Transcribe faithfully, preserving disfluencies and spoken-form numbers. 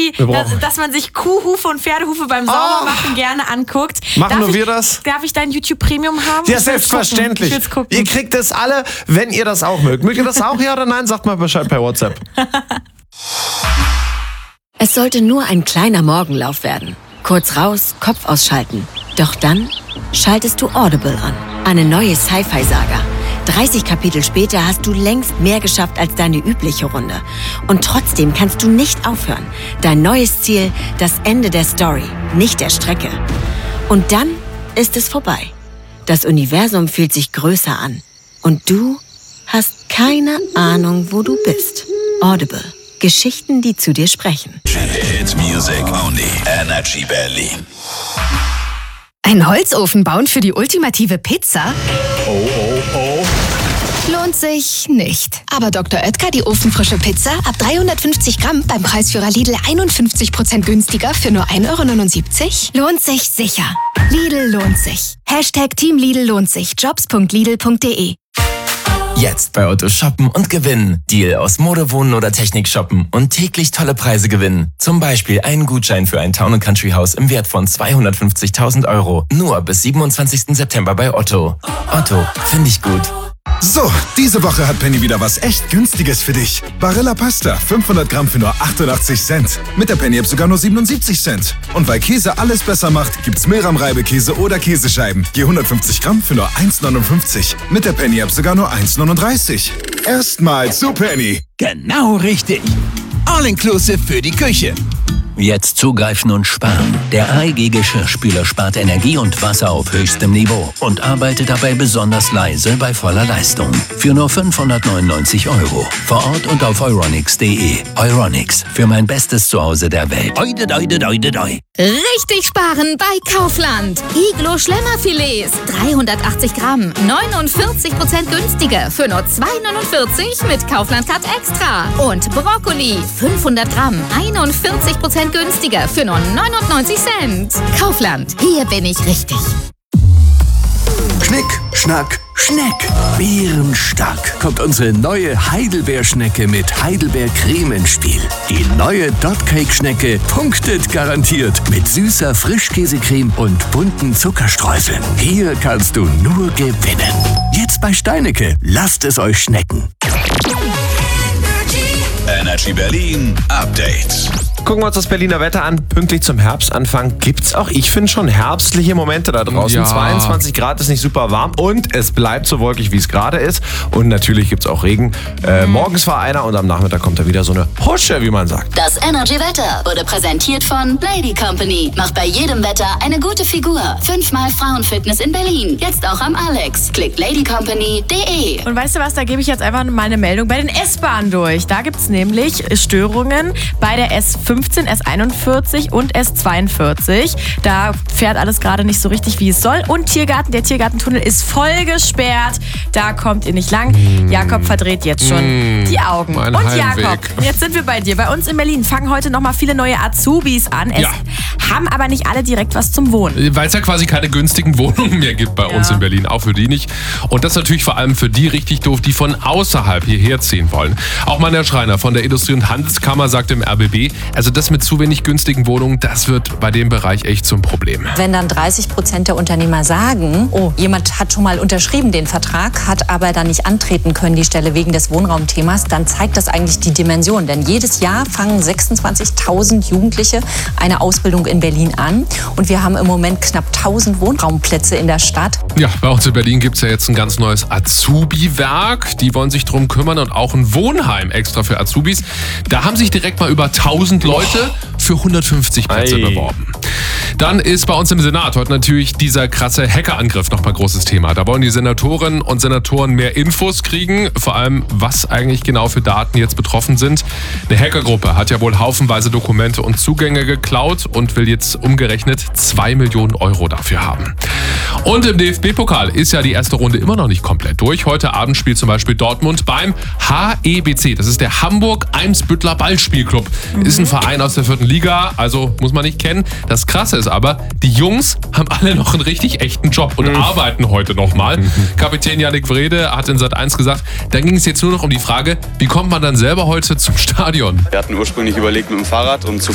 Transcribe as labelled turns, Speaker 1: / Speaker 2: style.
Speaker 1: irgendwie, dass, dass man sich Kuhhufe und Pferdehufe beim Saubermachen oh. gerne anguckt.
Speaker 2: Machen
Speaker 1: darf
Speaker 2: nur
Speaker 1: ich,
Speaker 2: wir das?
Speaker 1: Darf ich dein YouTube Premium haben?
Speaker 2: Ja, selbstverständlich. Ihr kriegt das alle, wenn ihr das auch mögt. Mögt ihr das auch, ja oder nein? Sagt mal Bescheid per WhatsApp.
Speaker 3: Es sollte nur ein kleiner Morgenlauf werden. Kurz raus, Kopf ausschalten. Doch dann schaltest du Audible an. Eine neue Sci-Fi-Saga. dreißig Kapitel später hast du längst mehr geschafft als deine übliche Runde. Und trotzdem kannst du nicht aufhören. Dein neues Ziel, das Ende der Story, nicht der Strecke. Und dann ist es vorbei. Das Universum fühlt sich größer an. Und du hast keine Ahnung, wo du bist. Audible. Geschichten, die zu dir sprechen.
Speaker 4: Hit Music only. Energy Berlin.
Speaker 5: Ein Holzofen bauen für die ultimative Pizza?
Speaker 2: Oh, oh, oh.
Speaker 5: Lohnt sich nicht. Aber Doktor Oetker, die ofenfrische Pizza, ab dreihundertfünfzig Gramm beim Preisführer Lidl einundfünfzig Prozent günstiger für nur ein Euro neunundsiebzig? Lohnt sich sicher. Lidl lohnt sich. Hashtag Team Lidl lohnt sich. jobs punkt lidl punkt de.
Speaker 6: Jetzt bei Otto shoppen und gewinnen. Deal aus Mode, Wohnen oder Technik shoppen und täglich tolle Preise gewinnen. Zum Beispiel einen Gutschein für ein Town and Country Haus im Wert von zweihundertfünfzigtausend Euro. Nur bis siebenundzwanzigsten September bei Otto. Otto, finde ich gut.
Speaker 7: So, diese Woche hat Penny wieder was echt Günstiges für dich. Barilla Pasta, fünfhundert Gramm für nur achtundachtzig Cent. Mit der Penny-App sogar nur siebenundsiebzig Cent. Und weil Käse alles besser macht, gibt's Milram-Reibekäse oder Käsescheiben. Je hundertfünfzig Gramm für nur eins neunundfünfzig. Mit der Penny-App sogar nur eins neununddreißig. Erstmal zu Penny.
Speaker 8: Genau richtig. All-inclusive für die Küche. Jetzt zugreifen und sparen. Der A E G-Geschirrspüler spart Energie und Wasser auf höchstem Niveau und arbeitet dabei besonders leise bei voller Leistung. Für nur fünfhundertneunundneunzig Euro. Vor Ort und auf euronics punkt de. Euronics, für mein bestes Zuhause der Welt. Oide, oide, oide, oide.
Speaker 5: Richtig sparen bei Kaufland. Iglo Schlemmerfilets, dreihundertachtzig Gramm, neunundvierzig Prozent günstiger für nur zwei neunundvierzig mit Kaufland Cut Extra. Und Brokkoli, fünfhundert Gramm, einundvierzig Prozent günstiger für nur neunundneunzig Cent. Kaufland, hier bin ich richtig.
Speaker 8: Schnick, Schnack, Schneck. Bärenstark kommt unsere neue Heidelbeerschnecke mit Heidelbeercreme ins Spiel. Die neue Dotcake-Schnecke punktet garantiert mit süßer Frischkäsecreme und bunten Zuckerstreuseln. Hier kannst du nur gewinnen. Jetzt bei Steinecke. Lasst es euch schmecken.
Speaker 4: Energy Berlin Update.
Speaker 2: Gucken wir uns das Berliner Wetter an. Pünktlich zum Herbstanfang gibt's auch, ich finde schon herbstliche Momente da draußen.
Speaker 9: Ja.
Speaker 2: zweiundzwanzig Grad ist nicht super warm und es bleibt so wolkig, wie es gerade ist. Und natürlich gibt's auch Regen. Äh, morgens war einer und am Nachmittag kommt da wieder so eine Husche, wie man sagt.
Speaker 10: Das Energy Wetter wurde präsentiert von Lady Company. Macht bei jedem Wetter eine gute Figur. Fünfmal Frauenfitness in Berlin. Jetzt auch am Alex. Klickt lady company punkt de.
Speaker 1: Und weißt du was, da gebe ich jetzt einfach mal eine Meldung bei den S-Bahnen durch. Da gibt's nämlich Störungen bei der S fünfzehn, S einundvierzig und S zweiundvierzig. Da fährt alles gerade nicht so richtig, wie es soll. Und Tiergarten, der Tiergartentunnel ist voll gesperrt. Da kommt ihr nicht lang. Mm. Jakob verdreht jetzt schon mm. die Augen.
Speaker 9: Mein
Speaker 1: und
Speaker 9: Heimweg.
Speaker 1: Jakob, jetzt sind wir bei dir. Bei uns in Berlin fangen heute nochmal viele neue Azubis an. Es
Speaker 9: ja.
Speaker 1: haben aber nicht alle direkt was zum Wohnen.
Speaker 9: Weil es ja quasi keine günstigen Wohnungen mehr gibt bei
Speaker 1: ja.
Speaker 9: uns in Berlin. Auch für die nicht. Und das ist natürlich vor allem für die richtig doof, die von außerhalb hierher ziehen wollen. Auch mal der Schreiner von der Industrie- und Handelskammer sagt im R B B, also das mit zu wenig günstigen Wohnungen, das wird bei dem Bereich echt zum Problem.
Speaker 11: Wenn dann dreißig Prozent der Unternehmer sagen, oh, jemand hat schon mal unterschrieben den Vertrag, hat aber dann nicht antreten können, die Stelle wegen des Wohnraumthemas, dann zeigt das eigentlich die Dimension. Denn jedes Jahr fangen sechsundzwanzigtausend Jugendliche eine Ausbildung in Berlin an. Und wir haben im Moment knapp tausend Wohnraumplätze in der Stadt.
Speaker 9: Ja, bei uns in Berlin gibt es ja jetzt ein ganz neues Azubi-Werk. Die wollen sich drum kümmern und auch ein Wohnheim extra für Azubis. Da haben sich direkt mal über tausend Leute für hundertfünfzig Plätze Ei. beworben. Dann ist bei uns im Senat heute natürlich dieser krasse Hackerangriff nochmal großes Thema. Da wollen die Senatorinnen und Senatoren mehr Infos kriegen, vor allem was eigentlich genau für Daten jetzt betroffen sind. Eine Hackergruppe hat ja wohl haufenweise Dokumente und Zugänge geklaut und will jetzt umgerechnet zwei Millionen Euro dafür haben. Und im D F B-Pokal ist ja die erste Runde immer noch nicht komplett durch. Heute Abend spielt zum Beispiel Dortmund beim H E B C. Das ist der Hamburg-Eimsbüttler Ballspielclub. Mhm. Ist ein Verein aus der vierten Liga, also muss man nicht kennen. Das Krasse ist aber, die Jungs haben alle noch einen richtig echten Job und mhm. arbeiten heute nochmal. Mhm. Kapitän Yannick Wrede hat in Sat eins gesagt, da ging es jetzt nur noch um die Frage, wie kommt man dann selber heute zum Stadion?
Speaker 12: Wir hatten ursprünglich überlegt, mit dem Fahrrad und zu